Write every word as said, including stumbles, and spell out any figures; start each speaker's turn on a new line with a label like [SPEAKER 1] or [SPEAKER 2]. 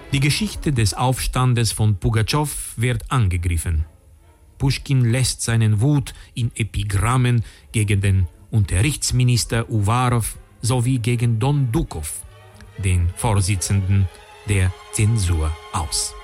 [SPEAKER 1] Die Geschichte des Aufstandes von Pugatschow wird angegriffen. Puschkin lässt seinen Wut in Epigrammen gegen den Unterrichtsminister Uwarow sowie gegen Don Dukow, den Vorsitzenden der Zensur, aus.